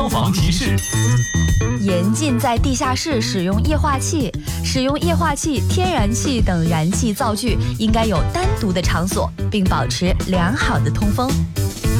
消防提示： 严禁在地下室使用液化气、天然气等燃气灶具应该有单独的场所，并保持良好的通风。